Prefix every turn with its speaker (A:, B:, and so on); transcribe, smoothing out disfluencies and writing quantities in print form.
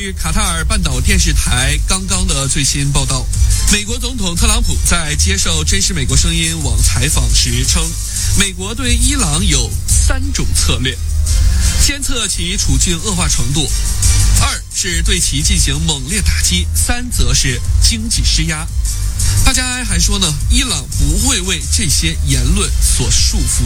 A: 是卡塔尔半岛电视台刚刚的最新报道，美国总统特朗普在接受真实美国声音网采访时称，美国对伊朗有3种策略：监测其处境恶化程度；2是对其进行猛烈打击；3则是经济施压。帕加埃还说呢，伊朗不会为这些言论所束缚。